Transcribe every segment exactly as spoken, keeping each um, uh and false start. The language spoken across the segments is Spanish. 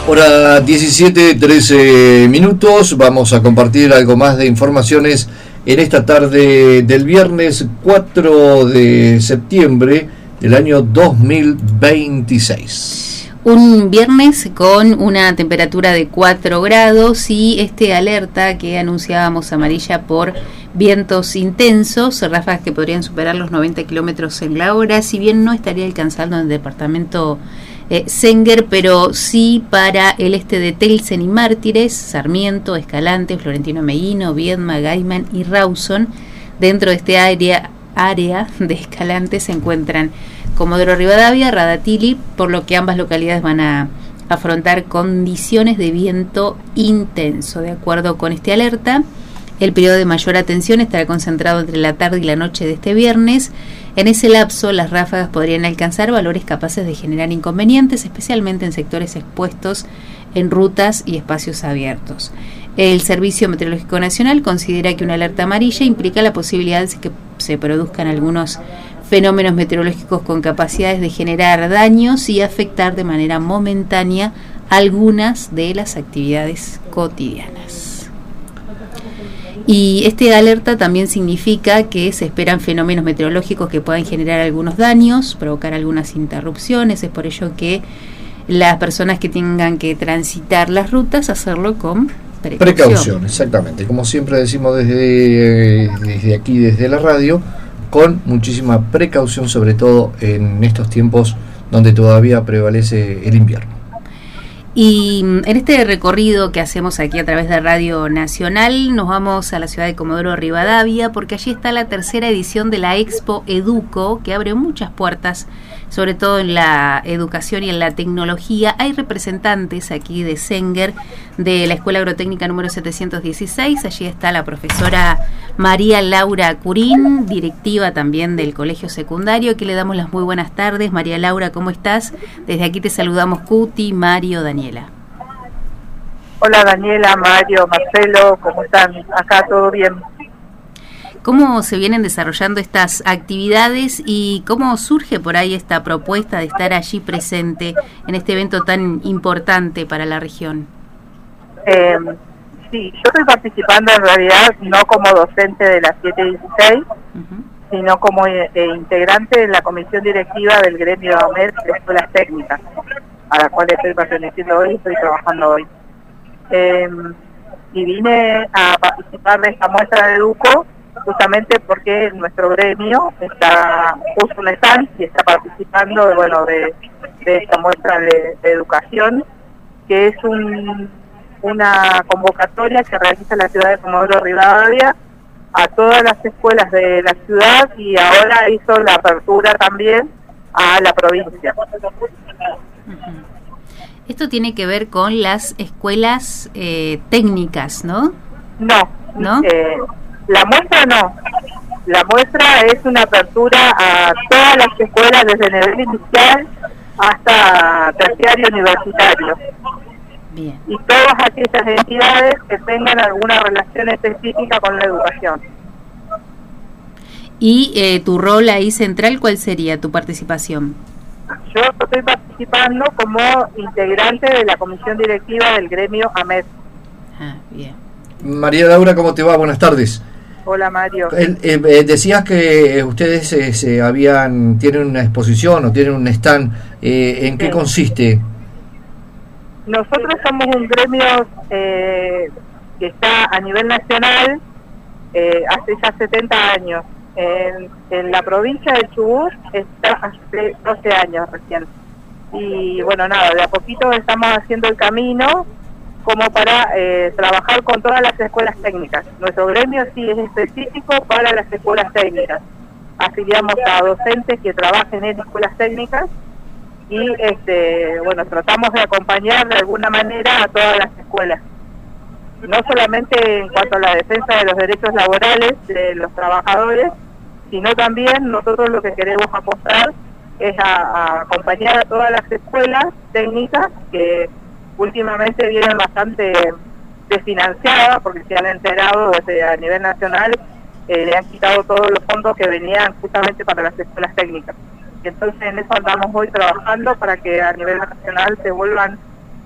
Hora diecisiete, trece minutos. Vamos a compartir algo más de informaciones en esta tarde del viernes cuatro de septiembre del año dos mil veintiséis. Un viernes con una temperatura de cuatro grados y este alerta que anunciábamos amarilla por vientos intensos, ráfagas que podrían superar los noventa kilómetros en la hora, si bien no estaría alcanzando en el departamento eh, Senguer, pero sí para el este de Telsen y Mártires, Sarmiento, Escalante, Florentino Meguino, Viedma, Gaiman y Rawson. Dentro de este área, área de Escalante se encuentran Comodoro Rivadavia, Radatili, por lo que ambas localidades van a afrontar condiciones de viento intenso. De acuerdo con este alerta, el periodo de mayor atención estará concentrado entre la tarde y la noche de este viernes. En ese lapso, las ráfagas podrían alcanzar valores capaces de generar inconvenientes, especialmente en sectores expuestos en rutas y espacios abiertos. El Servicio Meteorológico Nacional considera que una alerta amarilla implica la posibilidad de que se produzcan algunos fenómenos meteorológicos con capacidades de generar daños y afectar de manera momentánea algunas de las actividades cotidianas. Y este alerta también significa que se esperan fenómenos meteorológicos que puedan generar algunos daños, provocar algunas interrupciones. Es por ello que las personas que tengan que transitar las rutas, hacerlo con precaución. Precaución, exactamente. Como siempre decimos desde, desde aquí, desde la radio, con muchísima precaución, sobre todo en estos tiempos donde todavía prevalece el invierno. Y en este recorrido que hacemos aquí a través de Radio Nacional, nos vamos a la ciudad de Comodoro Rivadavia, porque allí está la tercera edición de la Expo Educo, que abre muchas puertas, sobre todo en la educación y en la tecnología. Hay representantes aquí de Senguer, de la Escuela Agrotécnica número setecientos dieciséis. Allí está la profesora María Laura Curín, directiva también del colegio secundario. Aquí le damos las muy buenas tardes. María Laura, ¿cómo estás? Desde aquí te saludamos Cuti, Mario, Daniela. Hola Daniela, Mario, Marcelo, ¿cómo están? Acá todo bien. ¿Cómo se vienen desarrollando estas actividades y cómo surge por ahí esta propuesta de estar allí presente en este evento tan importante para la región? Eh, sí, yo estoy participando en realidad no como docente de la siete dieciséis, uh-huh. sino como eh, integrante de la comisión directiva del gremio A M E D de escuelas técnicas, a la cual estoy perteneciendo hoy y estoy trabajando hoy. Eh, y vine a participar de esta muestra de Educo justamente porque nuestro gremio está puso un stand y está participando bueno de, de esta muestra de, de educación, que es un, una convocatoria que realiza la ciudad de Comodoro Rivadavia a todas las escuelas de la ciudad, y ahora hizo la apertura también a la provincia. Esto tiene que ver con las escuelas eh, técnicas, ¿no? No, ¿no? Eh, la muestra no. La muestra es una apertura a todas las escuelas desde nivel inicial hasta terciario universitario. Bien. Y todas aquellas entidades que tengan alguna relación específica con la educación. ¿Y eh, tu rol ahí central, cuál sería tu participación? Yo estoy participando como integrante de la comisión directiva del gremio A M E D. Ah, bien. María Laura, ¿cómo te va? Buenas tardes. Hola Mario. Eh, eh, decías que ustedes eh, se habían tienen una exposición o tienen un stand. Eh, ¿En qué sí. consiste? Nosotros somos un gremio eh, que está a nivel nacional eh, hace ya setenta años. En, en la provincia de Chubut está hace doce años recién. Y bueno, nada, de a poquito estamos haciendo el camino como para eh, trabajar con todas las escuelas técnicas. Nuestro gremio sí es específico para las escuelas técnicas. Afiliamos a docentes que trabajen en escuelas técnicas y este bueno tratamos de acompañar de alguna manera a todas las escuelas. No solamente en cuanto a la defensa de los derechos laborales de los trabajadores, sino también nosotros lo que queremos apostar es a, a acompañar a todas las escuelas técnicas que últimamente vienen bastante desfinanciadas, porque se han enterado desde a nivel nacional, eh, le han quitado todos los fondos que venían justamente para las escuelas técnicas. Y entonces en eso andamos hoy trabajando para que a nivel nacional se vuelvan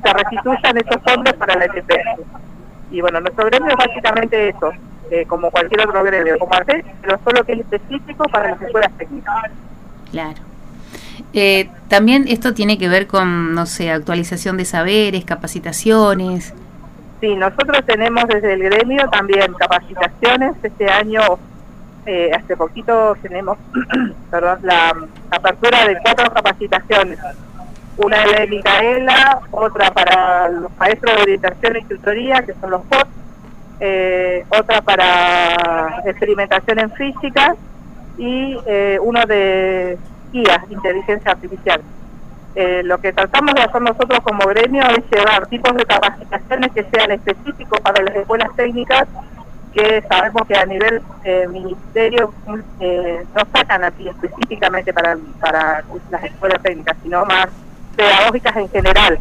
se restituyan esos hombres para la E T P. Y bueno, nuestro gremio es básicamente eso, eh, como cualquier otro gremio, como ATEC, pero solo que es específico para las escuelas técnicas. Claro. Eh, también esto tiene que ver con, no sé, actualización de saberes, capacitaciones. Sí, nosotros tenemos desde el gremio también capacitaciones. Este año, eh, hace poquito tenemos perdón, la apertura de cuatro capacitaciones. Una de Micaela, otra para los maestros de orientación y tutoría, que son los P O T, eh, otra para experimentación en física y eh, uno de I A, inteligencia artificial. Eh, lo que tratamos de hacer nosotros como gremio es llevar tipos de capacitaciones que sean específicos para las escuelas técnicas, que sabemos que a nivel eh, ministerio eh, no sacan así específicamente para, para las escuelas técnicas, sino más pedagógicas en general.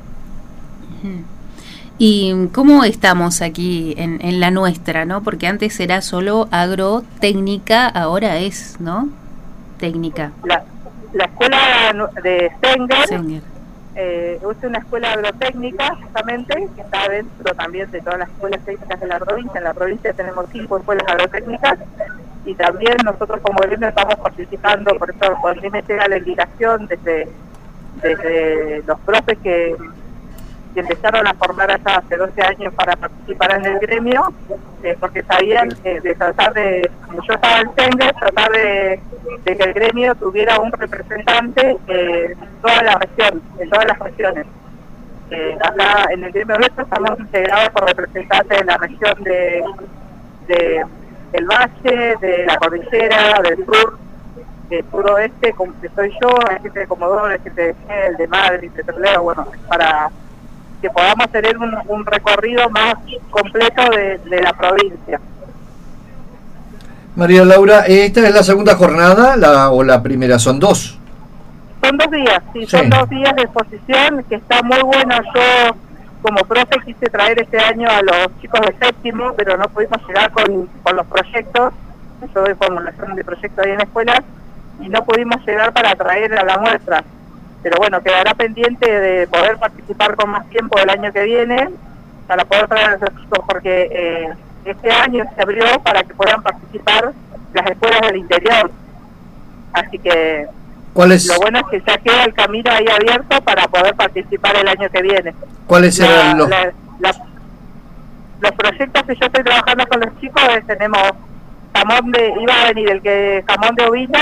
¿Y cómo estamos aquí en, en la nuestra, no? Porque antes era solo agrotécnica, ahora es, ¿no? Técnica. La, la escuela de Stenger, Stenger. Eh, es una escuela agrotécnica, justamente, que está dentro también de todas las escuelas técnicas de la provincia. En la provincia tenemos cinco escuelas agrotécnicas y también nosotros como gremio estamos participando, por eso cuando a mí me llega la invitación desde, desde los profes que, que empezaron a formar allá hace doce años para participar en el gremio, eh, porque sabían eh, de tratar de, como yo estaba en Stenger, tratar de, de que el gremio tuviera un representante eh, en toda la región, en todas las regiones. Eh, acá en el gremio nuestro estamos integrados por representantes de la región de, de del Valle, de la Cordillera, del Sur, del Suroeste, como que soy yo, hay gente de Comodoro, hay gente de Gel, de Madrid, de Toledo, bueno, para que podamos tener un, un recorrido más completo de, de la provincia. María Laura, ¿esta es la segunda jornada la, o la primera? ¿Son dos? Son dos días, sí, sí, son dos días de exposición, que está muy bueno. Yo, como profe, quise traer este año a los chicos de séptimo, pero no pudimos llegar con, con los proyectos. Yo doy formulación de proyectos ahí en la escuela, y no pudimos llegar para traer a la muestra. Pero bueno, quedará pendiente de poder participar con más tiempo el año que viene, para poder traer a los chicos, porque eh, este año se abrió para que puedan participar las escuelas del interior. Así que ¿Cuál es? Lo bueno es que ya queda el camino ahí abierto para poder participar el año que viene. ¿Cuáles eran los...? La, la, los proyectos que yo estoy trabajando con los chicos es, tenemos jamón de, iba a venir el que jamón de ovino,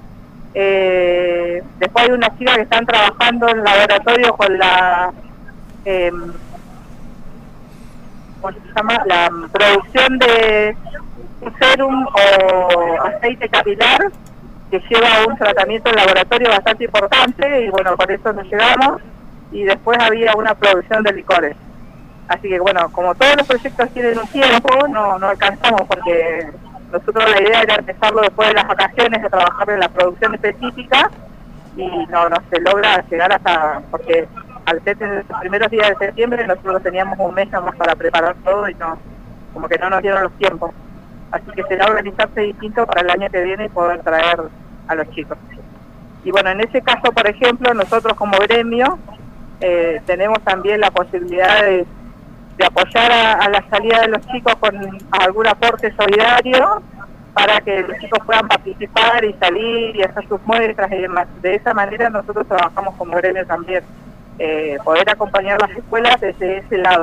eh, después hay unas chicas que están trabajando en laboratorio con la, eh, ¿cómo se llama? La producción de un serum o aceite capilar que lleva un tratamiento en laboratorio bastante importante, y bueno, por eso nos llegamos. Y después había una producción de licores. Así que bueno, como todos los proyectos tienen un tiempo, no no alcanzamos, porque nosotros la idea era empezarlo después de las vacaciones, de trabajar en la producción específica, y no no se logra llegar hasta, porque al ser en los primeros días de septiembre nosotros teníamos un mes más para preparar todo, y no, como que no nos dieron los tiempos. Así que será organizarse distinto para el año que viene y poder traer a los chicos. Y bueno, en ese caso, por ejemplo, nosotros como gremio eh, tenemos también la posibilidad de, de apoyar a, a la salida de los chicos con algún aporte solidario para que los chicos puedan participar y salir y hacer sus muestras y demás. De esa manera nosotros trabajamos como gremio también, eh, poder acompañar las escuelas desde ese lado.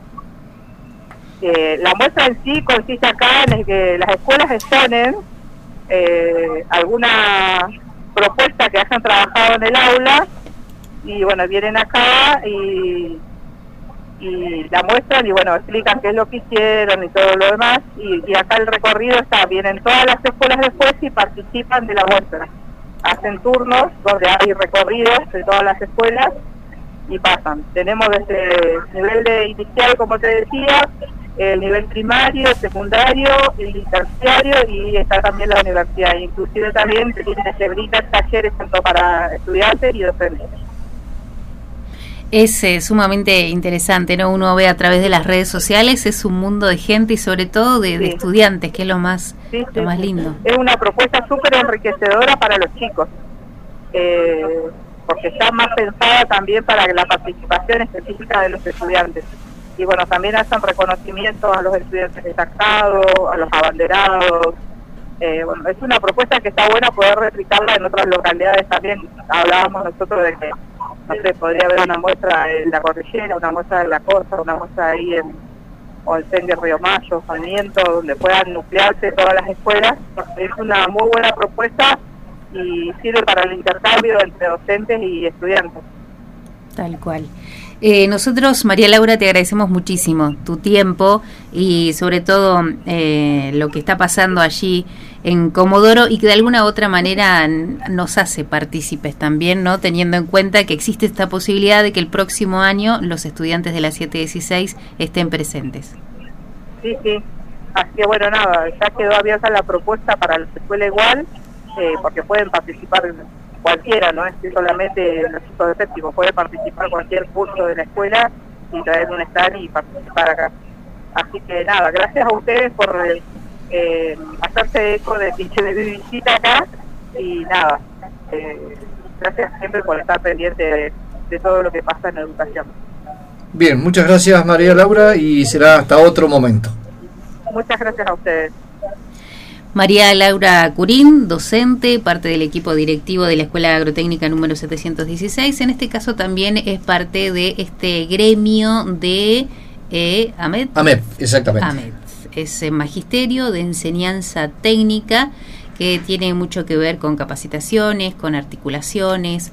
Eh, la muestra en sí consiste acá en que las escuelas exponen eh, alguna propuesta que hayan trabajado en el aula, y bueno, vienen acá y, y la muestran y bueno, explican qué es lo que hicieron y todo lo demás, y, y acá el recorrido está, vienen todas las escuelas después y participan de la muestra, hacen turnos donde hay recorridos de todas las escuelas y pasan. Tenemos desde el nivel de inicial, como te decía, el nivel primario, secundario, el terciario, y está también la universidad. Inclusive también se brindan talleres tanto para estudiantes y docentes. Es eh, sumamente interesante, ¿no? Uno ve a través de las redes sociales, es un mundo de gente y sobre todo de, sí. de estudiantes, que es lo más, sí, lo sí, más sí. lindo. Es una propuesta súper enriquecedora para los chicos. Eh, porque está más pensada también para la participación específica de los estudiantes. Y bueno, también hacen reconocimientos a los estudiantes destacados, a los abanderados. Eh, bueno, es una propuesta que está buena poder replicarla en otras localidades también. Hablábamos nosotros de que, no sé, podría haber una muestra en la Cordillera, una muestra en la costa, una muestra ahí en o el C E N de Río Mayo, Sarmiento, donde puedan nuclearse todas las escuelas. Es una muy buena propuesta y sirve para el intercambio entre docentes y estudiantes. Tal cual. Eh, nosotros, María Laura, te agradecemos muchísimo tu tiempo y sobre todo eh, lo que está pasando allí en Comodoro y que de alguna u otra manera n- nos hace partícipes también, ¿no? Teniendo en cuenta que existe esta posibilidad de que el próximo año los estudiantes de la siete dieciséis estén presentes. Sí, sí. Así que bueno, nada, ya quedó abierta la propuesta para la escuela igual, eh, porque pueden participar cualquiera, no es que solamente los chicos de séptimo, puede participar cualquier curso de la escuela y traer un stand y participar acá. Así que nada, gracias a ustedes por eh, hacerse eco de, de mi visita acá y nada, eh, gracias siempre por estar pendiente de, de todo lo que pasa en la educación. Bien, muchas gracias María Laura y será hasta otro momento. Muchas gracias a ustedes. María Laura Curín, docente, parte del equipo directivo de la Escuela Agrotécnica número setecientos dieciséis. En este caso también es parte de este gremio de eh, AMET. AMET, exactamente. AMET. Es eh, magisterio de enseñanza técnica que tiene mucho que ver con capacitaciones, con articulaciones,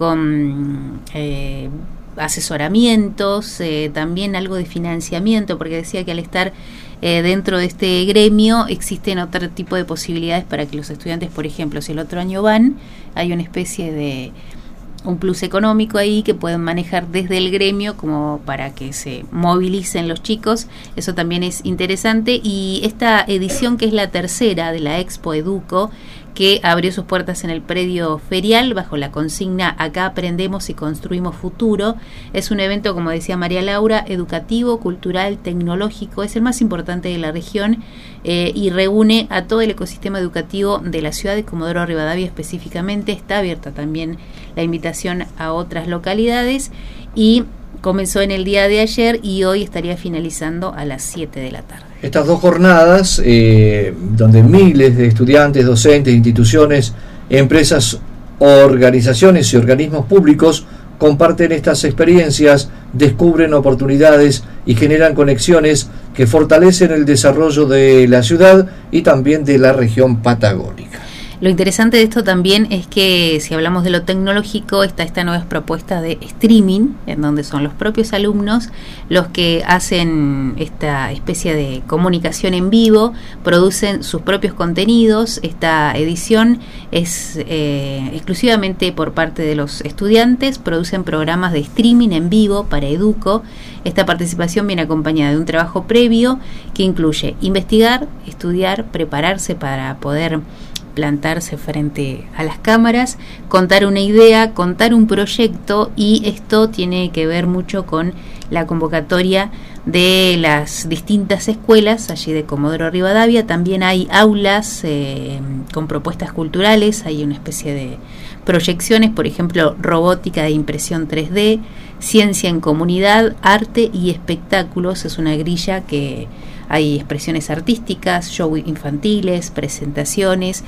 con eh, asesoramientos, eh, también algo de financiamiento, porque decía que al estar eh, dentro de este gremio existen otro tipo de posibilidades para que los estudiantes, por ejemplo, si el otro año van, hay una especie de un plus económico ahí que pueden manejar desde el gremio como para que se movilicen los chicos. Eso también es interesante. Y esta edición, que es la tercera de la Expo Educo, que abrió sus puertas en el predio ferial bajo la consigna Acá aprendemos y construimos futuro, es un evento, como decía María Laura, educativo, cultural, tecnológico, es el más importante de la región eh, y reúne a todo el ecosistema educativo de la ciudad de Comodoro Rivadavia específicamente. Está abierta también la invitación a otras localidades y comenzó en el día de ayer y hoy estaría finalizando a las siete de la tarde. Estas dos jornadas, eh, donde miles de estudiantes, docentes, instituciones, empresas, organizaciones y organismos públicos comparten estas experiencias, descubren oportunidades y generan conexiones que fortalecen el desarrollo de la ciudad y también de la región patagónica. Lo interesante de esto también es que si hablamos de lo tecnológico, está esta nueva propuesta de streaming, en donde son los propios alumnos los que hacen esta especie de comunicación en vivo, producen sus propios contenidos. Esta edición es eh, exclusivamente por parte de los estudiantes, producen programas de streaming en vivo para Educo. Esta participación viene acompañada de un trabajo previo que incluye investigar, estudiar, prepararse para poder plantarse frente a las cámaras, contar una idea, contar un proyecto, y esto tiene que ver mucho con la convocatoria de las distintas escuelas allí de Comodoro Rivadavia. También hay aulas eh, con propuestas culturales, hay una especie de proyecciones, por ejemplo, robótica de impresión tres D, ciencia en comunidad, arte y espectáculos. Es una grilla que hay expresiones artísticas, shows infantiles, presentaciones,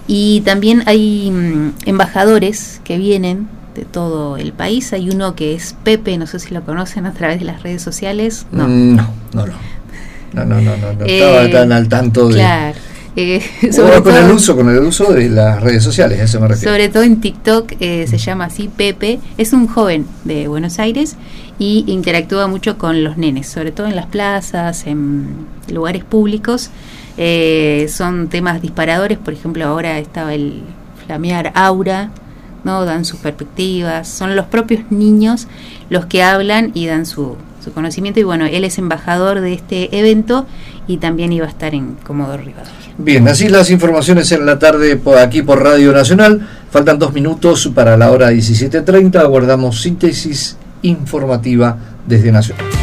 y también hay mmm, embajadores que vienen de todo el país. Hay uno que es Pepe, no sé si lo conocen a través de las redes sociales. No, no, no, no, no, no, no, no, no eh, estaba tan al tanto de... Claro. Eh, sobre bueno, con todo, el uso con el uso de las redes sociales, a eso me refiero. Sobre todo en TikTok eh, se llama así Pepe. Es un joven de Buenos Aires y interactúa mucho con los nenes, sobre todo en las plazas, en lugares públicos. Eh, son temas disparadores. Por ejemplo, ahora estaba el flamear aura, ¿no? Dan sus perspectivas. Son los propios niños los que hablan y dan su, su conocimiento. Y bueno, él es embajador de este evento y también iba a estar en Comodoro Rivadavia. Bien, así las informaciones en la tarde por aquí por Radio Nacional. Faltan dos minutos para la hora diecisiete treinta. Aguardamos síntesis informativa desde Nacional.